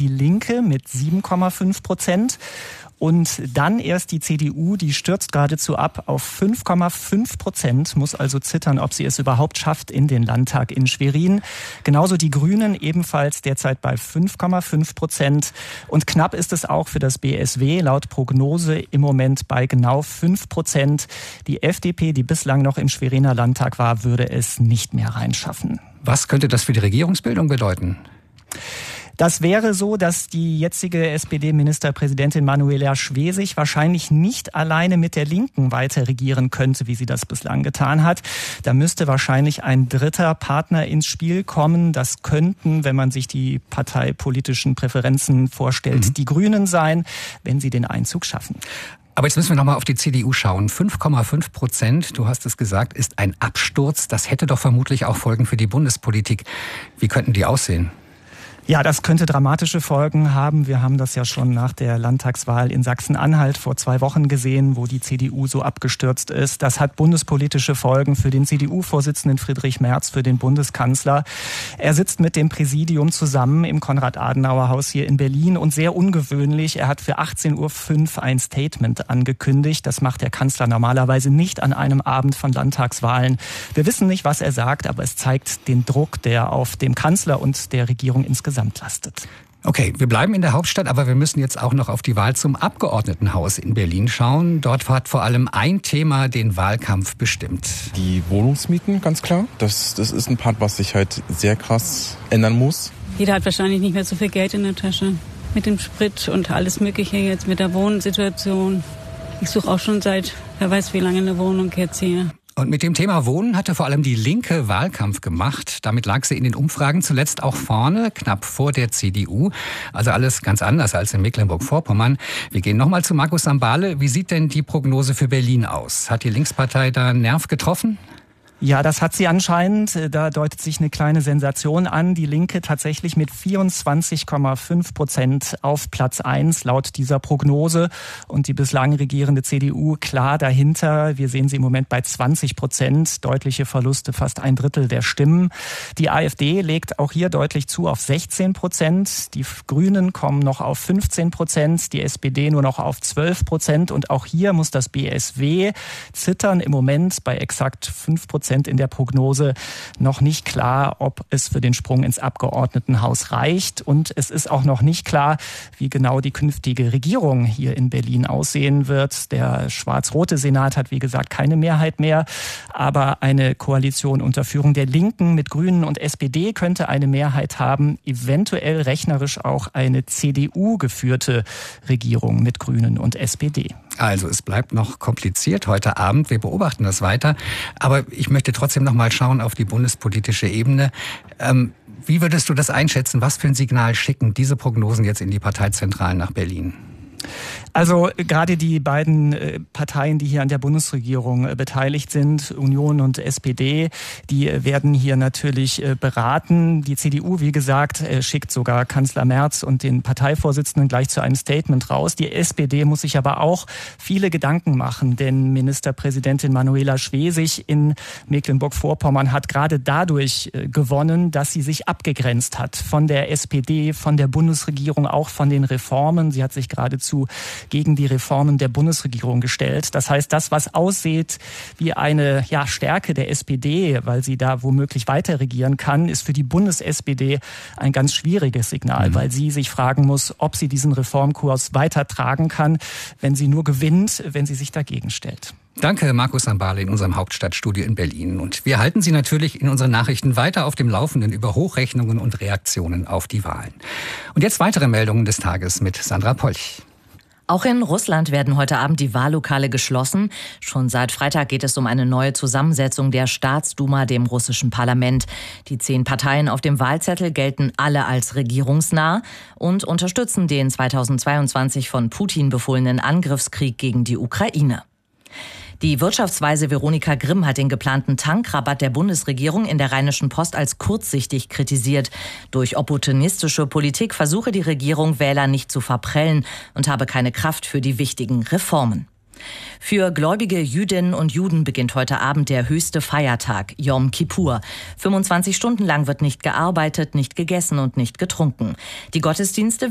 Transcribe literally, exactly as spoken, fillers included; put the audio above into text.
die Linke mit sieben Komma fünf Prozent. Und dann erst die C D U, die stürzt geradezu ab auf fünf Komma fünf Prozent, muss also zittern, ob sie es überhaupt schafft in den Landtag in Schwerin. Genauso die Grünen ebenfalls derzeit bei fünf Komma fünf Prozent. Und knapp ist es auch für das B S W, laut Prognose im Moment bei genau fünf Prozent. Die F D P, die bislang noch im Schweriner Landtag war, würde es nicht mehr reinschaffen. Was könnte das für die Regierungsbildung bedeuten? Das wäre so, dass die jetzige S P D-Ministerpräsidentin Manuela Schwesig wahrscheinlich nicht alleine mit der Linken weiter regieren könnte, wie sie das bislang getan hat. Da müsste wahrscheinlich ein dritter Partner ins Spiel kommen. Das könnten, wenn man sich die parteipolitischen Präferenzen vorstellt, mhm. die Grünen sein, wenn sie den Einzug schaffen. Aber jetzt müssen wir nochmal auf die C D U schauen. fünf Komma fünf Prozent, du hast es gesagt, ist ein Absturz. Das hätte doch vermutlich auch Folgen für die Bundespolitik. Wie könnten die aussehen? Ja, das könnte dramatische Folgen haben. Wir haben das ja schon nach der Landtagswahl in Sachsen-Anhalt vor zwei Wochen gesehen, wo die C D U so abgestürzt ist. Das hat bundespolitische Folgen für den C D U-Vorsitzenden Friedrich Merz, für den Bundeskanzler. Er sitzt mit dem Präsidium zusammen im Konrad-Adenauer-Haus hier in Berlin und sehr ungewöhnlich, er hat für achtzehn Uhr fünf ein Statement angekündigt. Das macht der Kanzler normalerweise nicht an einem Abend von Landtagswahlen. Wir wissen nicht, was er sagt, aber es zeigt den Druck, der auf dem Kanzler und der Regierung insgesamt lastet. Okay, wir bleiben in der Hauptstadt, aber wir müssen jetzt auch noch auf die Wahl zum Abgeordnetenhaus in Berlin schauen. Dort hat vor allem ein Thema den Wahlkampf bestimmt. Die Wohnungsmieten, ganz klar. Das, das ist ein Part, was sich halt sehr krass ändern muss. Jeder hat wahrscheinlich nicht mehr so viel Geld in der Tasche. Mit dem Sprit und alles Mögliche jetzt mit der Wohnsituation. Ich suche auch schon seit, wer weiß wie lange, eine Wohnung jetzt hier. Und mit dem Thema Wohnen hatte vor allem die Linke Wahlkampf gemacht. Damit lag sie in den Umfragen zuletzt auch vorne, knapp vor der C D U. Also alles ganz anders als in Mecklenburg-Vorpommern. Wir gehen nochmal zu Markus Sambale. Wie sieht denn die Prognose für Berlin aus? Hat die Linkspartei da einen Nerv getroffen? Ja, das hat sie anscheinend. Da deutet sich eine kleine Sensation an. Die Linke tatsächlich mit vierundzwanzig Komma fünf Prozent auf Platz eins laut dieser Prognose. Und die bislang regierende C D U klar dahinter. Wir sehen sie im Moment bei zwanzig Prozent. Deutliche Verluste, fast ein Drittel der Stimmen. Die AfD legt auch hier deutlich zu auf sechzehn Prozent. Die Grünen kommen noch auf fünfzehn Prozent. Die S P D nur noch auf zwölf Prozent. Und auch hier muss das B S W zittern. Im Moment bei exakt fünf Prozent in der Prognose. Noch nicht klar, ob es für den Sprung ins Abgeordnetenhaus reicht. Und es ist auch noch nicht klar, wie genau die künftige Regierung hier in Berlin aussehen wird. Der schwarz-rote Senat hat, wie gesagt, keine Mehrheit mehr. Aber eine Koalition unter Führung der Linken mit Grünen und S P D könnte eine Mehrheit haben. Eventuell rechnerisch auch eine C D U-geführte Regierung mit Grünen und S P D. Also es bleibt noch kompliziert heute Abend. Wir beobachten das weiter. Aber ich möchte trotzdem noch mal schauen auf die bundespolitische Ebene. Ähm, wie würdest du das einschätzen? Was für ein Signal schicken diese Prognosen jetzt in die Parteizentralen nach Berlin? Also gerade die beiden Parteien, die hier an der Bundesregierung beteiligt sind, Union und S P D, die werden hier natürlich beraten. Die C D U, wie gesagt, schickt sogar Kanzler Merz und den Parteivorsitzenden gleich zu einem Statement raus. Die S P D muss sich aber auch viele Gedanken machen, denn Ministerpräsidentin Manuela Schwesig in Mecklenburg-Vorpommern hat gerade dadurch gewonnen, dass sie sich abgegrenzt hat von der S P D, von der Bundesregierung, auch von den Reformen. Sie hat sich geradezu gegen die Reformen der Bundesregierung gestellt. Das heißt, das, was aussieht wie eine ja, Stärke der S P D, weil sie da womöglich weiter regieren kann, ist für die Bundes-S P D ein ganz schwieriges Signal, mhm. weil sie sich fragen muss, ob sie diesen Reformkurs weitertragen kann, wenn sie nur gewinnt, wenn sie sich dagegen stellt. Danke, Markus Sambale in unserem Hauptstadtstudio in Berlin. Und wir halten Sie natürlich in unseren Nachrichten weiter auf dem Laufenden über Hochrechnungen und Reaktionen auf die Wahlen. Und jetzt weitere Meldungen des Tages mit Sandra Polch. Auch in Russland werden heute Abend die Wahllokale geschlossen. Schon seit Freitag geht es um eine neue Zusammensetzung der Staatsduma, dem russischen Parlament. Die zehn Parteien auf dem Wahlzettel gelten alle als regierungsnah und unterstützen den zweitausendzweiundzwanzig von Putin befohlenen Angriffskrieg gegen die Ukraine. Die Wirtschaftsweise Veronika Grimm hat den geplanten Tankrabatt der Bundesregierung in der Rheinischen Post als kurzsichtig kritisiert. Durch opportunistische Politik versuche die Regierung, Wähler nicht zu verprellen und habe keine Kraft für die wichtigen Reformen. Für gläubige Jüdinnen und Juden beginnt heute Abend der höchste Feiertag, Yom Kippur. fünfundzwanzig Stunden lang wird nicht gearbeitet, nicht gegessen und nicht getrunken. Die Gottesdienste